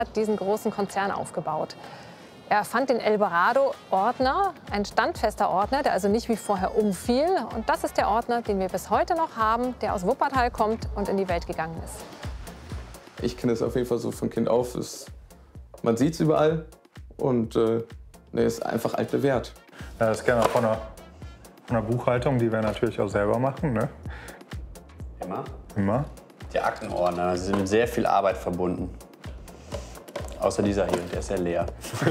hat diesen großen Konzern aufgebaut. Er erfand den Eldorado-Ordner, ein standfester Ordner, der also nicht wie vorher umfiel. Und das ist der Ordner, den wir bis heute noch haben, der aus Wuppertal kommt und in die Welt gegangen ist. Ich kenne es auf jeden Fall so von Kind auf. Man sieht es überall und ist einfach altbewährt. Ja, das kennen wir von der Buchhaltung, die wir natürlich auch selber machen. Ne? Immer? Immer. Die Aktenordner sind mit sehr viel Arbeit verbunden. Außer dieser hier, der ist ja leer.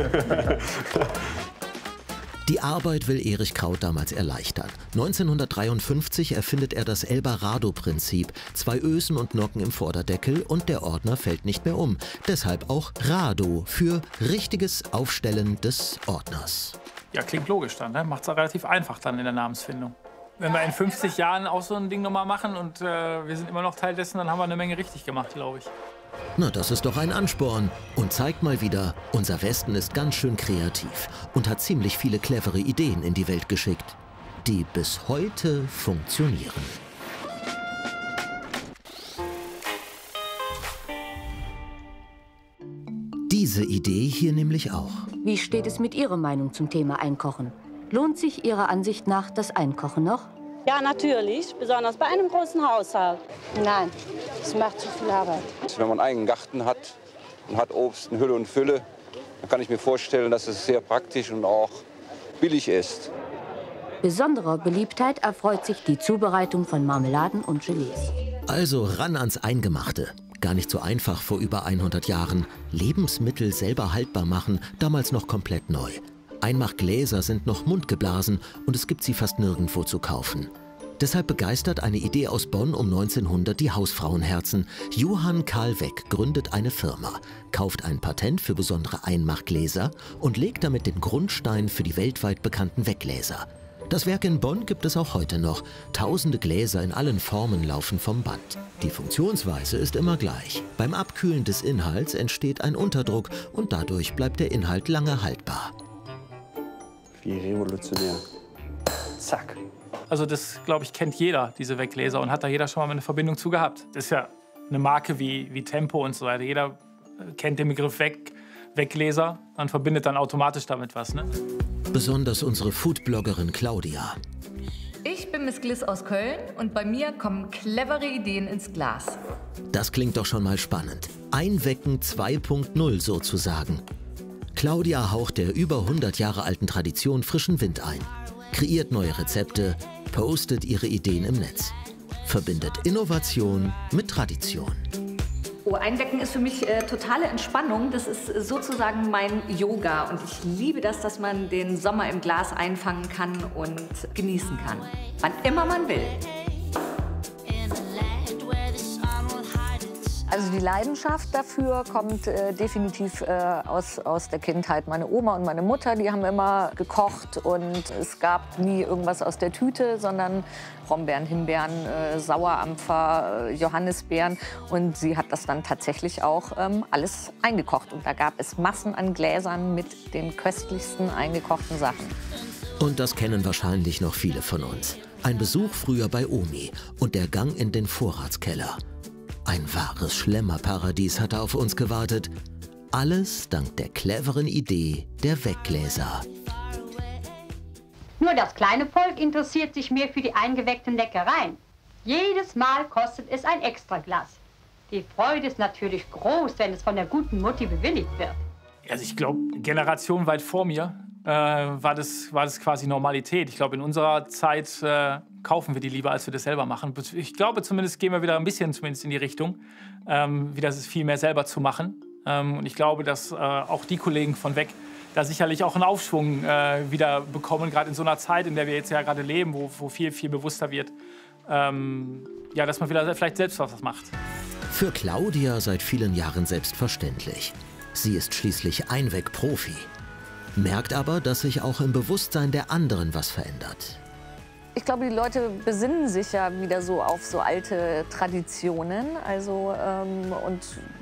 Die Arbeit will Erich Kraut damals erleichtern. 1953 erfindet er das Eldorado-Prinzip. 2 Ösen und Nocken im Vorderdeckel und der Ordner fällt nicht mehr um. Deshalb auch Rado für richtiges Aufstellen des Ordners. Ja, klingt logisch dann, ne? Macht es relativ einfach dann in der Namensfindung. Wenn wir in 50 Jahren auch so ein Ding nochmal machen und wir sind immer noch Teil dessen, dann haben wir eine Menge richtig gemacht, glaube ich. Na, das ist doch ein Ansporn und zeigt mal wieder, unser Westen ist ganz schön kreativ und hat ziemlich viele clevere Ideen in die Welt geschickt, die bis heute funktionieren. Diese Idee hier nämlich auch. Wie steht es mit Ihrer Meinung zum Thema Einkochen? Lohnt sich Ihrer Ansicht nach das Einkochen noch? Ja, natürlich, besonders bei einem großen Haushalt. Nein, das macht zu viel Arbeit. Wenn man einen eigenen Garten hat und hat Obst in Hülle und Fülle, dann kann ich mir vorstellen, dass es sehr praktisch und auch billig ist. Besonderer Beliebtheit erfreut sich die Zubereitung von Marmeladen und Gelees. Also ran ans Eingemachte. Gar nicht so einfach vor über 100 Jahren. Lebensmittel selber haltbar machen, damals noch komplett neu. Einmachgläser sind noch mundgeblasen und es gibt sie fast nirgendwo zu kaufen. Deshalb begeistert eine Idee aus Bonn um 1900 die Hausfrauenherzen. Johann Karl Weck gründet eine Firma, kauft ein Patent für besondere Einmachgläser und legt damit den Grundstein für die weltweit bekannten Weggläser. Das Werk in Bonn gibt es auch heute noch. Tausende Gläser in allen Formen laufen vom Band. Die Funktionsweise ist immer gleich. Beim Abkühlen des Inhalts entsteht ein Unterdruck und dadurch bleibt der Inhalt lange haltbar. Wie revolutionär. Zack. Also das, glaube ich, kennt jeder, diese Weggläser, und hat da jeder schon mal eine Verbindung zu gehabt. Das ist ja eine Marke wie Tempo und so weiter. Jeder kennt den Begriff Weggläser und verbindet dann automatisch damit was, ne? Besonders unsere Foodbloggerin Claudia. Ich bin Miss Gliss aus Köln und bei mir kommen clevere Ideen ins Glas. Das klingt doch schon mal spannend. Einwecken 2.0 sozusagen. Claudia haucht der über 100 Jahre alten Tradition frischen Wind ein, kreiert neue Rezepte, postet ihre Ideen im Netz, verbindet Innovation mit Tradition. Oh, Einwecken ist für mich totale Entspannung. Das ist sozusagen mein Yoga. Und ich liebe das, dass man den Sommer im Glas einfangen kann und genießen kann. Wann immer man will. Also die Leidenschaft dafür kommt definitiv aus der Kindheit. Meine Oma und meine Mutter, die haben immer gekocht und es gab nie irgendwas aus der Tüte, sondern Brombeeren, Himbeeren, Sauerampfer, Johannisbeeren. Und sie hat das dann tatsächlich auch alles eingekocht. Und da gab es Massen an Gläsern mit den köstlichsten eingekochten Sachen. Und das kennen wahrscheinlich noch viele von uns. Ein Besuch früher bei Omi und der Gang in den Vorratskeller. Ein wahres Schlemmerparadies hatte auf uns gewartet. Alles dank der cleveren Idee der Weggläser. Nur das kleine Volk interessiert sich mehr für die eingeweckten Leckereien. Jedes Mal kostet es ein Extraglas. Die Freude ist natürlich groß, wenn es von der guten Mutti bewilligt wird. Also ich glaube, Generation weit vor mir war das quasi Normalität. Ich glaube, in unserer Zeit kaufen wir die lieber, als wir das selber machen. Ich glaube, zumindest gehen wir wieder ein bisschen zumindest in die Richtung, wieder es viel mehr selber zu machen. Und ich glaube, dass auch die Kollegen von Weck da sicherlich auch einen Aufschwung wieder bekommen, gerade in so einer Zeit, in der wir jetzt ja gerade leben, wo viel, viel bewusster wird, ja, dass man wieder vielleicht selbst was macht. Für Claudia seit vielen Jahren selbstverständlich. Sie ist schließlich Einweg-Profi. Merkt aber, dass sich auch im Bewusstsein der anderen was verändert. Ich glaube, die Leute besinnen sich ja wieder so auf so alte Traditionen. Also, und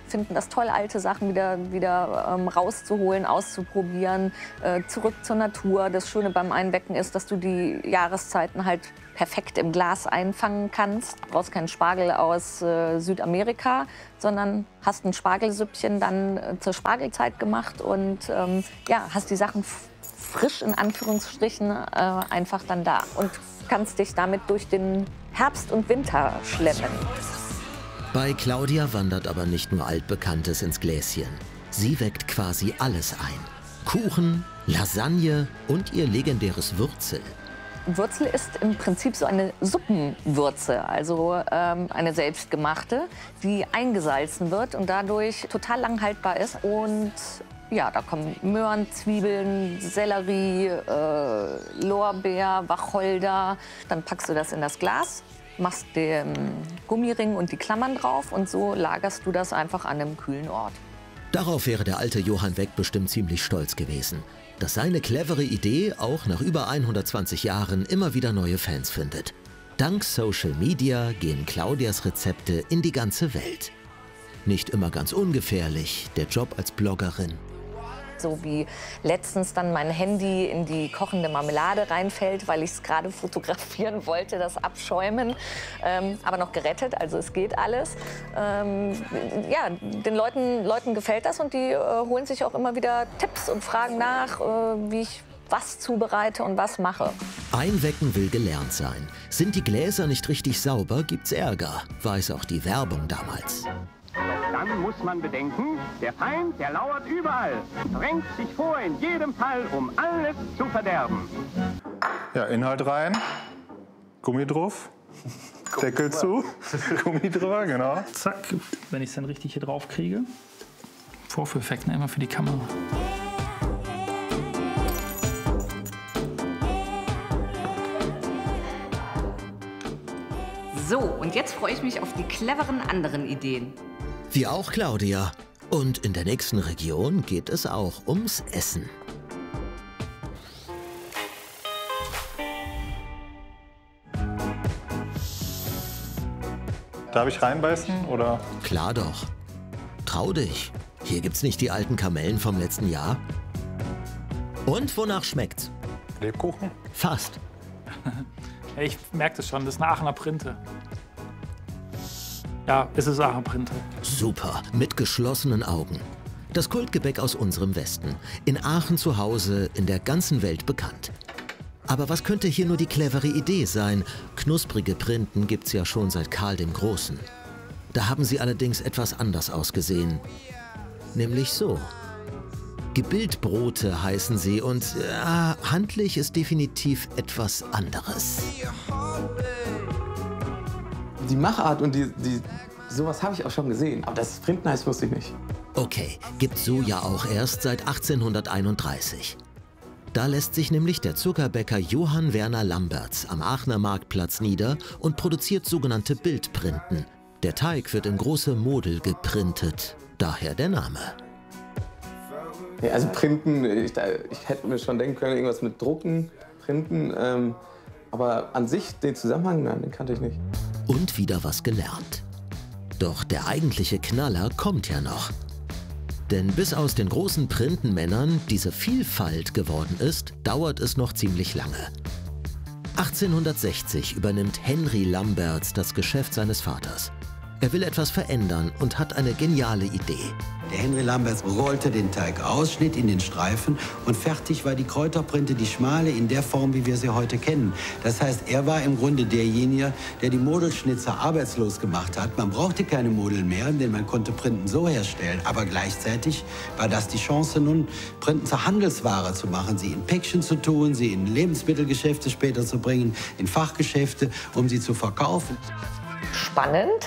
finden das toll, alte Sachen wieder rauszuholen, auszuprobieren, zurück zur Natur. Das Schöne beim Einwecken ist, dass du die Jahreszeiten halt perfekt im Glas einfangen kannst. Du brauchst keinen Spargel aus Südamerika, sondern hast ein Spargelsüppchen dann zur Spargelzeit gemacht und hast die Sachen frisch in Anführungsstrichen einfach dann da und kannst dich damit durch den Herbst und Winter schleppen. Bei Claudia wandert aber nicht nur Altbekanntes ins Gläschen. Sie weckt quasi alles ein. Kuchen, Lasagne und ihr legendäres Würzel. Würzel ist im Prinzip so eine Suppenwürze, also eine selbstgemachte, die eingesalzen wird und dadurch total lang haltbar ist. Und ja, da kommen Möhren, Zwiebeln, Sellerie, Lorbeer, Wacholder. Dann packst du das in das Glas, machst den Gummiring und die Klammern drauf und so lagerst du das einfach an einem kühlen Ort. Darauf wäre der alte Johann Weck bestimmt ziemlich stolz gewesen, dass seine clevere Idee auch nach über 120 Jahren immer wieder neue Fans findet. Dank Social Media gehen Claudias Rezepte in die ganze Welt. Nicht immer ganz ungefährlich, der Job als Bloggerin. So wie letztens dann mein Handy in die kochende Marmelade reinfällt, weil ich es gerade fotografieren wollte, das Abschäumen. Aber noch gerettet, also es geht alles. Ja, den Leuten gefällt das und die holen sich auch immer wieder Tipps und fragen nach, wie ich was zubereite und was mache. Einwecken will gelernt sein. Sind die Gläser nicht richtig sauber, gibt's Ärger, weiß auch die Werbung damals. Dann muss man bedenken, der Feind, der lauert überall, drängt sich vor in jedem Fall, um alles zu verderben. Ja, Inhalt rein, Gummi drauf, Deckel zu, Gummi drüber, genau. Zack, wenn ich es dann richtig hier drauf kriege. Vorführeffekt, ne, immer für die Kamera. So, und jetzt freue ich mich auf die cleveren anderen Ideen. Wie auch Claudia. Und in der nächsten Region geht es auch ums Essen. Darf ich reinbeißen, oder? Klar doch. Trau dich. Hier gibt's nicht die alten Kamellen vom letzten Jahr. Und wonach schmeckt's? Lebkuchen? Fast. Ich merke das schon, das ist eine Aachener Printe. Ja, es ist Aachener Printe. Super, mit geschlossenen Augen. Das Kultgebäck aus unserem Westen. In Aachen zu Hause, in der ganzen Welt bekannt. Aber was könnte hier nur die clevere Idee sein? Knusprige Printen gibt's ja schon seit Karl dem Großen. Da haben sie allerdings etwas anders ausgesehen. Nämlich so. Gebildbrote heißen sie und handlich ist definitiv etwas anderes. Die Machart und sowas habe ich auch schon gesehen, aber das Printen heißt, wusste ich nicht. Okay, gibt's so ja auch erst seit 1831. Da lässt sich nämlich der Zuckerbäcker Johann Werner Lambertz am Aachener Marktplatz nieder und produziert sogenannte Bildprinten. Der Teig wird in große Model geprintet, daher der Name. Ja, also Printen, ich hätte mir schon denken können, irgendwas mit Drucken, Printen, aber an sich den Zusammenhang, nein, den kannte ich nicht. Und wieder was gelernt. Doch der eigentliche Knaller kommt ja noch. Denn bis aus den großen Printenmännern diese Vielfalt geworden ist, dauert es noch ziemlich lange. 1860 übernimmt Henry Lambertz das Geschäft seines Vaters. Er will etwas verändern und hat eine geniale Idee. Der Henry Lambertz rollte den Teig aus, schnitt ihn in Streifen und fertig war die Kräuterprinte, die schmale, in der Form, wie wir sie heute kennen. Das heißt, er war im Grunde derjenige, der die Modelschnitzer arbeitslos gemacht hat. Man brauchte keine Model mehr, denn man konnte Printen so herstellen. Aber gleichzeitig war das die Chance, nun Printen zur Handelsware zu machen, sie in Päckchen zu tun, sie in Lebensmittelgeschäfte später zu bringen, in Fachgeschäfte, um sie zu verkaufen. Spannend.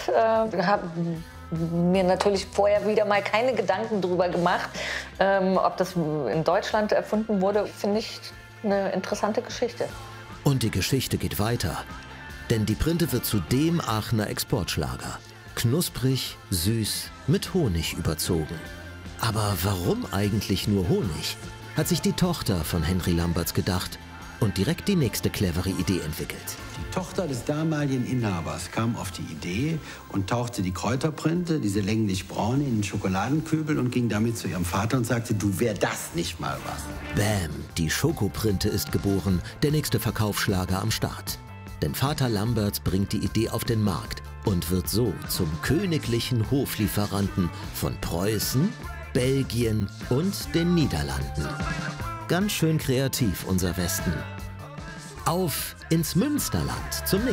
Mir natürlich vorher wieder mal keine Gedanken darüber gemacht, ob das in Deutschland erfunden wurde, finde ich eine interessante Geschichte. Und die Geschichte geht weiter. Denn die Printe wird zu dem Aachener Exportschlager. Knusprig, süß, mit Honig überzogen. Aber warum eigentlich nur Honig? Hat sich die Tochter von Henry Lambertz gedacht. und direkt die nächste clevere Idee entwickelt. Die Tochter des damaligen Inhabers kam auf die Idee und tauchte die Kräuterprinte, diese länglich braune, in den Schokoladenkübel und ging damit zu ihrem Vater und sagte, du, wär das nicht mal was. Bam, die Schokoprinte ist geboren, der nächste Verkaufsschlager am Start. Denn Vater Lamberts bringt die Idee auf den Markt und wird so zum königlichen Hoflieferanten von Preußen, Belgien und den Niederlanden. Ganz schön kreativ, unser Westen. Auf ins Münsterland zum nächsten